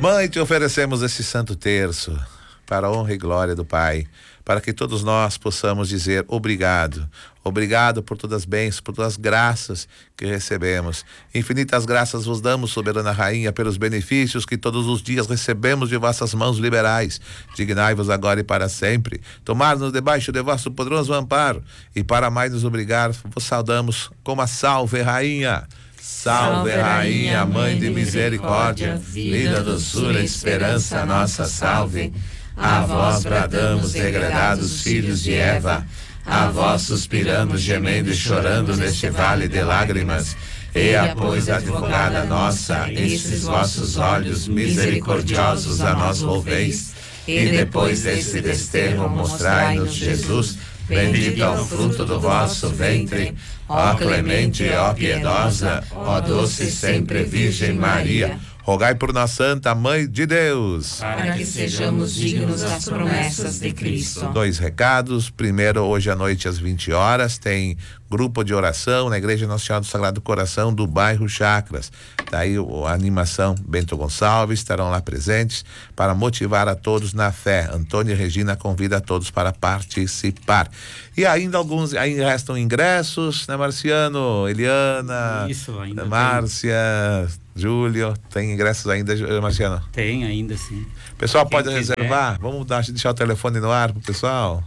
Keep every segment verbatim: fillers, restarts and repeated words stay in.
Mãe, te oferecemos esse santo terço para a honra e glória do Pai, para que todos nós possamos dizer obrigado. Obrigado por todas as bênçãos, por todas as graças que recebemos. Infinitas graças vos damos, soberana rainha, pelos benefícios que todos os dias recebemos de vossas mãos liberais. Dignai-vos agora e para sempre, tomar-nos debaixo de vosso poderoso amparo, e para mais nos obrigar, vos saudamos como a salve rainha. Salve, rainha, mãe de misericórdia, vida, doçura, esperança, nossa salve. A vós bradamos, degradados filhos de Eva, a vós suspiramos, gemendo e chorando neste vale de lágrimas. Eia, pois, advogada nossa, estes vossos olhos misericordiosos a nós volveis, e depois desse desterro mostrai-nos Jesus, bendito é o fruto do vosso ventre. Ó clemente, ó piedosa, ó doce e sempre Virgem Maria, rogai por nós, Santa Mãe de Deus, para que sejamos dignos das promessas de Cristo. Dois recados. Primeiro, hoje à noite às vinte horas tem grupo de oração na Igreja Nossa Senhora do Sagrado Coração do bairro Chacras. Daí a animação Bento Gonçalves estarão lá presentes para motivar a todos na fé. Antônio e Regina convida a todos para participar. E ainda alguns, ainda restam ingressos, né, Marciano, Eliana, Isso, ainda Márcia, tem. Júlio, tem ingressos ainda, Marciano? Tem ainda, sim. Pessoal, Quem pode quiser. reservar? Vamos dar, deixar o telefone no ar pro pessoal?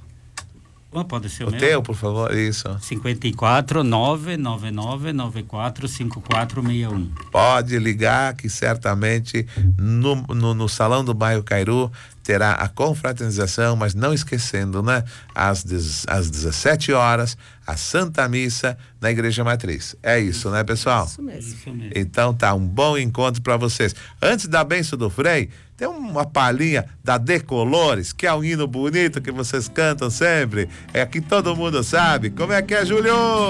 Oh, pode ser o, O meu? teu, por favor, isso. cinquenta e quatro, nove nove nove, nove quatro cinco quatro seis um. Pode ligar que certamente no, no, no Salão do Bairro Cairu terá a confraternização, mas não esquecendo, né? Às, des, às dezessete horas, a Santa Missa na Igreja Matriz. É isso, né, pessoal? Isso mesmo. Isso mesmo. Então tá, um bom encontro para vocês. Antes da bênção do Frei, tem uma palhinha da Decolores, que é um hino bonito que vocês cantam sempre. É que todo mundo sabe. Como é que é, Júlio?